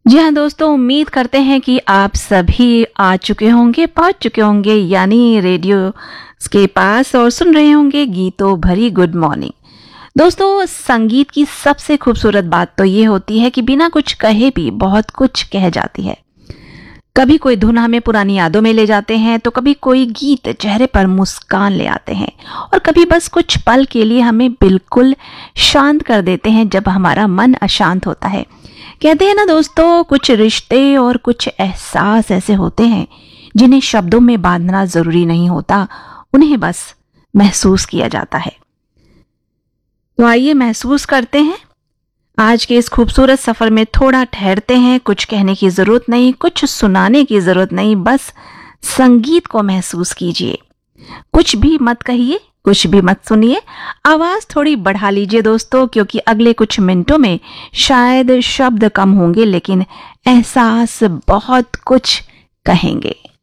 जी हाँ दोस्तों, उम्मीद करते हैं कि आप सभी आ चुके होंगे, पहुंच चुके होंगे यानी रेडियो के पास और सुन रहे होंगे गीतों भरी गुड मॉर्निंग। दोस्तों, संगीत की सबसे खूबसूरत बात तो ये होती है कि बिना कुछ कहे भी बहुत कुछ कह जाती है। कभी कोई धुन हमें पुरानी यादों में ले जाते हैं, तो कभी कोई गीत चेहरे पर मुस्कान ले आते हैं और कभी बस कुछ पल के लिए हमें बिल्कुल शांत कर देते हैं जब हमारा मन अशांत होता है। कहते हैं ना दोस्तों, कुछ रिश्ते और कुछ एहसास ऐसे होते हैं जिन्हें शब्दों में बांधना जरूरी नहीं होता, उन्हें बस महसूस किया जाता है। तो आइए महसूस करते हैं। आज के इस खूबसूरत सफर में थोड़ा ठहरते हैं। कुछ कहने की जरूरत नहीं, कुछ सुनाने की जरूरत नहीं, बस संगीत को महसूस कीजिए। कुछ भी मत कहिए, कुछ भी मत सुनिए, आवाज थोड़ी बढ़ा लीजिए दोस्तों, क्योंकि अगले कुछ मिनटों में शायद शब्द कम होंगे लेकिन एहसास बहुत कुछ कहेंगे।